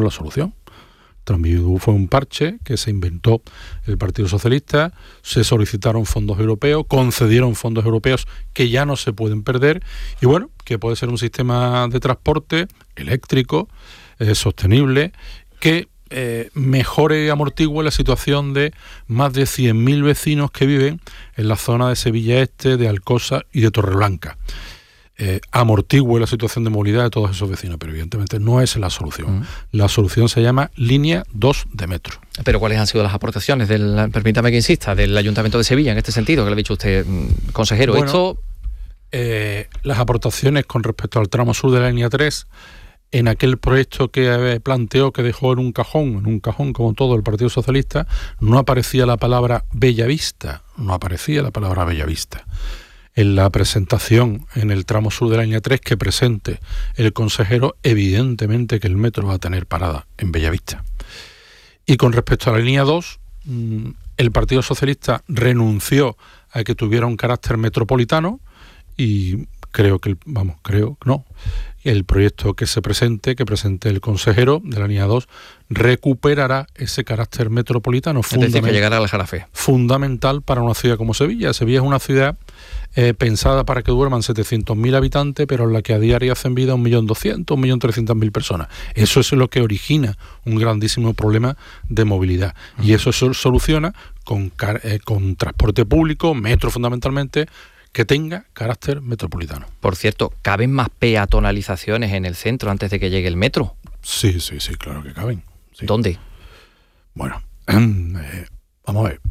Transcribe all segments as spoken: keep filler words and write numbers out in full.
es la solución. Transbidú fue un parche que se inventó el Partido Socialista, se solicitaron fondos europeos, concedieron fondos europeos que ya no se pueden perder, y bueno, que puede ser un sistema de transporte eléctrico, eh, sostenible, que eh, mejore y amortigue la situación de más de cien mil vecinos que viven en la zona de Sevilla Este, de Alcosa y de Torreblanca. Eh, amortigue la situación de movilidad de todos esos vecinos, pero evidentemente no es la solución. Mm. La solución se llama línea dos de metro. Pero ¿cuáles han sido las aportaciones del, permítame que insista, del Ayuntamiento de Sevilla en este sentido, que le ha dicho usted, consejero? Bueno, esto eh, las aportaciones con respecto al tramo sur de la línea tres, en aquel proyecto que planteó, que dejó en un cajón, en un cajón como todo el Partido Socialista, no aparecía la palabra Bellavista, no aparecía la palabra Bellavista. En la presentación en el tramo sur de la línea tres que presente el consejero, evidentemente que el metro va a tener parada en Bellavista. Y con respecto a la línea dos, el Partido Socialista renunció a que tuviera un carácter metropolitano y creo que, vamos, creo, no, el proyecto que se presente, que presente el consejero de la línea dos, recuperará ese carácter metropolitano. Es decir, que llegará al Jarafe. Fundamental para una ciudad como Sevilla. Sevilla es una ciudad eh, pensada para que duerman setecientos mil habitantes, pero en la que a diario hacen vida un millón doscientos, un millón trescientos mil personas. Eso es lo que origina un grandísimo problema de movilidad. Uh-huh. Y eso se soluciona con, eh, con transporte público, metro fundamentalmente, que tenga carácter metropolitano. Por cierto, ¿caben más peatonalizaciones en el centro antes de que llegue el metro? Sí, sí, sí, claro que caben. Sí. ¿Dónde? Bueno, eh, vamos a ver.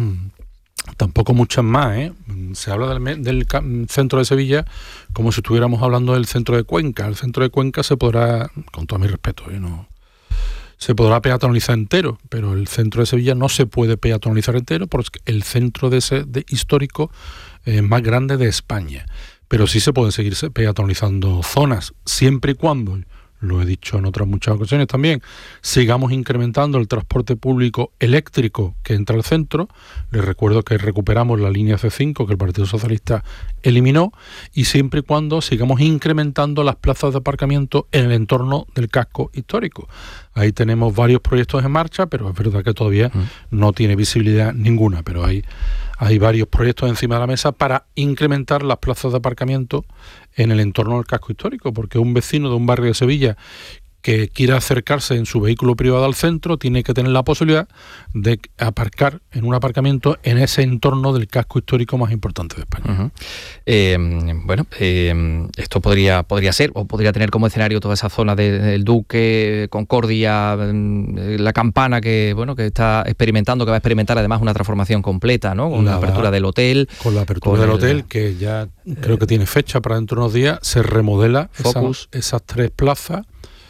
Tampoco muchas más, ¿eh? Se habla del, del centro de Sevilla como si estuviéramos hablando del centro de Cuenca. El centro de Cuenca se podrá, con todo mi respeto, ¿eh? no, se podrá peatonalizar entero, pero el centro de Sevilla no se puede peatonalizar entero porque el centro de ese, de, histórico eh, más grande de España. Pero sí se pueden seguir peatonalizando zonas, siempre y cuando, lo he dicho en otras muchas ocasiones también, sigamos incrementando el transporte público eléctrico que entra al centro. Les recuerdo que recuperamos la línea C cinco que el Partido Socialista eliminó, y siempre y cuando sigamos incrementando las plazas de aparcamiento en el entorno del casco histórico. Ahí tenemos varios proyectos en marcha, pero es verdad que todavía mm. no tiene visibilidad ninguna, pero hay, hay varios proyectos encima de la mesa para incrementar las plazas de aparcamiento en el entorno del casco histórico, porque un vecino de un barrio de Sevilla que quiera acercarse en su vehículo privado al centro tiene que tener la posibilidad de aparcar en un aparcamiento en ese entorno del casco histórico más importante de España. Uh-huh. Eh, bueno, eh, esto podría podría ser, o podría tener como escenario toda esa zona de, del Duque, Concordia, la Campana, que bueno que está experimentando, que va a experimentar además una transformación completa, ¿no? Con la, la apertura del hotel. Con la apertura con del el, hotel, que ya creo eh, que tiene fecha para dentro de unos días, se remodela Focus. Esa, esas tres plazas.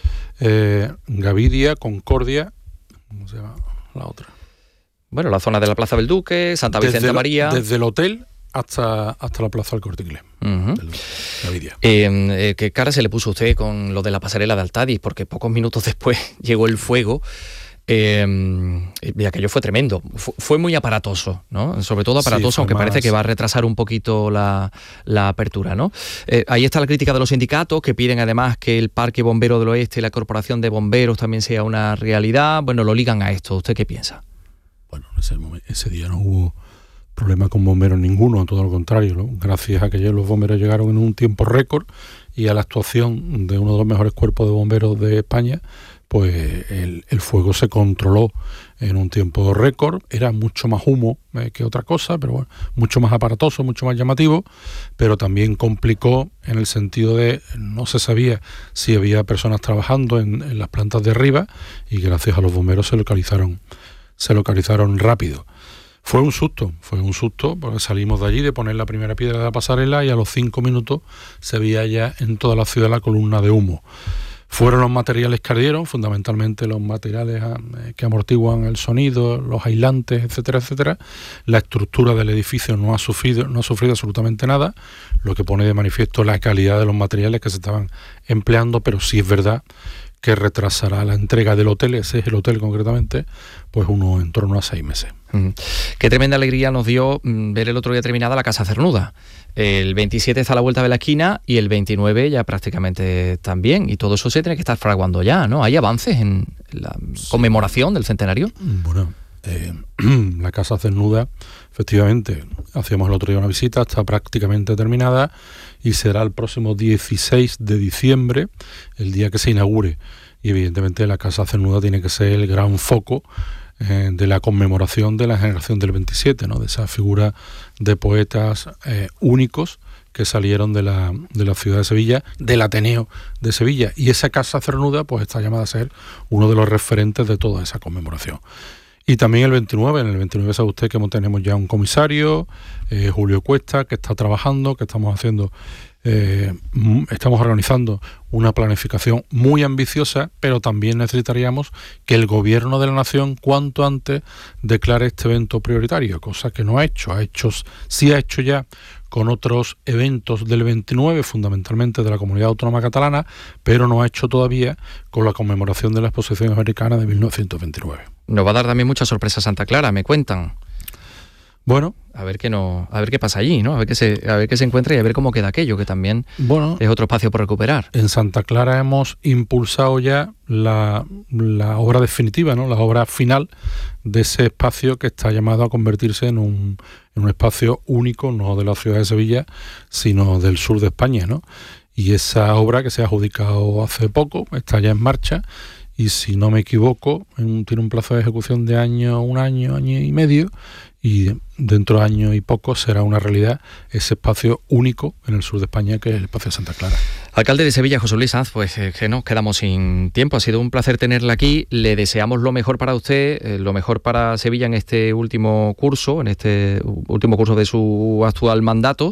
Eh, Gavidia, Concordia, ¿cómo se llama la otra? Bueno, la zona de la Plaza del Duque, Santa Vicente desde María. Desde el hotel hasta, hasta la Plaza del Corte Inglés. Uh-huh. Gavidia. Eh, eh, ¿Qué cara se le puso usted con lo de la pasarela de Altadis? Porque pocos minutos después llegó el fuego. Eh, y aquello fue tremendo, Fu- fue muy aparatoso, ¿no? Sobre todo aparatoso, sí, aunque más... parece que va a retrasar un poquito la, la apertura, ¿no? Eh, ahí está la crítica de los sindicatos, que piden además que el Parque Bombero del Oeste y la Corporación de Bomberos también sea una realidad. Bueno, lo ligan a esto. ¿Usted qué piensa? Bueno, ese, momento, ese día no hubo problema con bomberos ninguno, todo lo contrario, ¿no? Gracias a que los bomberos llegaron en un tiempo récord y a la actuación de uno de los mejores cuerpos de bomberos de España, pues el, el fuego se controló en un tiempo récord. Era mucho más humo eh, que otra cosa, pero bueno, mucho más aparatoso, mucho más llamativo, pero también complicó en el sentido de no se sabía si había personas trabajando en, en las plantas de arriba, y gracias a los bomberos se localizaron, se localizaron rápido. Fue un susto, fue un susto, porque salimos de allí de poner la primera piedra de la pasarela y a los cinco minutos se veía ya en toda la ciudad la columna de humo. Fueron los materiales que ardieron, fundamentalmente los materiales que amortiguan el sonido, los aislantes, etcétera, etcétera. La estructura del edificio no ha sufrido, no ha sufrido absolutamente nada, lo que pone de manifiesto la calidad de los materiales que se estaban empleando, pero sí es verdad que retrasará la entrega del hotel, ese es el hotel concretamente, pues uno en torno a seis meses. Mm. Qué tremenda alegría nos dio ver el otro día terminada la Casa Cernuda. El veintisiete está a la vuelta de la esquina y el veintinueve ya prácticamente también, y todo eso se tiene que estar fraguando ya, ¿no? ¿Hay avances en la conmemoración del centenario? Bueno, eh, la Casa Cernuda, efectivamente, hacíamos el otro día una visita, está prácticamente terminada y será el próximo dieciséis de diciembre, el día que se inaugure. Y evidentemente la Casa Cernuda tiene que ser el gran foco eh, de la conmemoración de la generación del veintisiete, ¿no? De esa figura de poetas eh, únicos que salieron de la, de la ciudad de Sevilla, del Ateneo de Sevilla. Y esa Casa Cernuda pues está llamada a ser uno de los referentes de toda esa conmemoración. Y también el veintinueve, en el veintinueve sabe usted que tenemos ya un comisario, eh, Julio Cuesta, que está trabajando, que estamos haciendo, eh, estamos organizando una planificación muy ambiciosa, pero también necesitaríamos que el gobierno de la nación cuanto antes declare este evento prioritario, cosa que no ha hecho, ha hecho, sí ha hecho ya con otros eventos del veintinueve, fundamentalmente de la Comunidad Autónoma Catalana, pero no ha hecho todavía con la conmemoración de la Exposición Americana de mil novecientos veintinueve. Nos va a dar también mucha sorpresa Santa Clara, me cuentan. Bueno, a ver qué no, a ver qué pasa allí, ¿no? A ver qué se, a ver qué se encuentra y a ver cómo queda aquello, que también bueno, es otro espacio por recuperar. En Santa Clara hemos impulsado ya la, la obra definitiva, ¿no? La obra final de ese espacio que está llamado a convertirse en un, en un espacio único, no de la ciudad de Sevilla, sino del sur de España, ¿no? Y esa obra, que se ha adjudicado hace poco, está ya en marcha. Y si no me equivoco, en, tiene un plazo de ejecución de año, un año, año y medio, y dentro de año y poco será una realidad ese espacio único en el sur de España, que es el espacio de Santa Clara. Alcalde de Sevilla, José Luis Sanz, pues eh, que nos quedamos sin tiempo. Ha sido un placer tenerla aquí. Le deseamos lo mejor para usted, eh, lo mejor para Sevilla en este último curso, en este último curso de su actual mandato.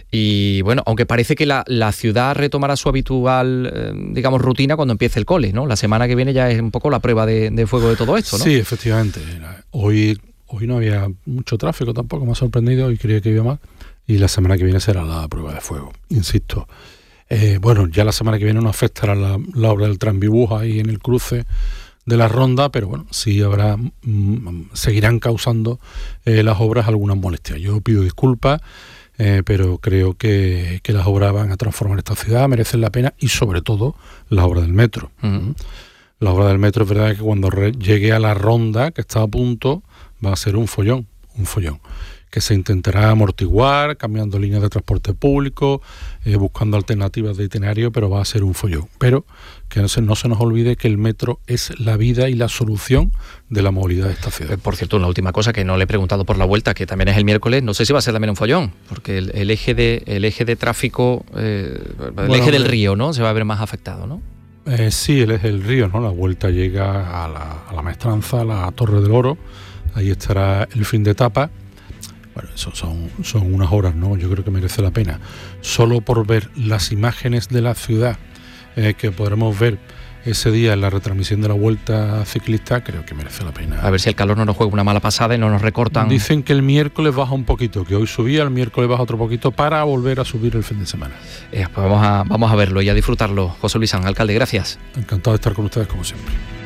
Y bueno, aunque parece que la, la ciudad retomará su habitual, eh, digamos, rutina cuando empiece el cole, ¿no? La semana que viene ya es un poco la prueba de, de fuego de todo esto, ¿no? Sí, efectivamente. Hoy... Hoy no había mucho tráfico tampoco, me ha sorprendido y creía que iba más. Y la semana que viene será la prueba de fuego, insisto. Eh, bueno, ya la semana que viene no afectará la, la obra del tranvibús ahí en el cruce de la ronda, pero bueno, sí habrá, mm, seguirán causando eh, las obras algunas molestias. Yo pido disculpas, eh, pero creo que, que las obras van a transformar esta ciudad, merecen la pena, y sobre todo la obra del metro. Uh-huh. La obra del metro es verdad que cuando re- llegue a la ronda, que está a punto, va a ser un follón, un follón, que se intentará amortiguar, cambiando líneas de transporte público, eh, buscando alternativas de itinerario, pero va a ser un follón. Pero que no se, no se nos olvide que el metro es la vida y la solución de la movilidad de esta ciudad. Por cierto, una última cosa que no le he preguntado por la vuelta, que también es el miércoles, no sé si va a ser también un follón, porque el, el eje de el eje de tráfico, eh, el bueno, eje del río, ¿no? Se va a ver más afectado, ¿no? Eh, sí, el eje del río, ¿no? La vuelta llega a la, a la Maestranza, a la Torre del Oro. Ahí estará el fin de etapa. Bueno, eso son, son unas horas, ¿no? Yo creo que merece la pena. Solo por ver las imágenes de la ciudad eh, que podremos ver ese día en la retransmisión de la Vuelta Ciclista, creo que merece la pena. A ver si el calor no nos juega una mala pasada y no nos recortan. Dicen que el miércoles baja un poquito, que hoy subía, el miércoles baja otro poquito para volver a subir el fin de semana. Eh, pues vamos a, vamos a verlo y a disfrutarlo. José Luis Sanz, alcalde, gracias. Encantado de estar con ustedes como siempre.